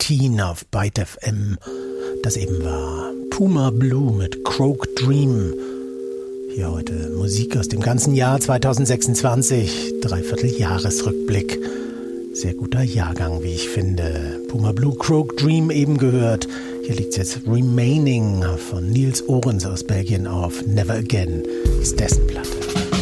19 auf Byte FM. Das eben war Puma Blue mit Croak Dream. Hier heute Musik aus dem ganzen Jahr 2026, Dreivierteljahresrückblick. Sehr guter Jahrgang, wie ich finde. Puma Blue, Croak Dream eben gehört. Hier liegt jetzt Remaining von Niels Ohrens aus Belgien auf. Never Again ist dessen Platte.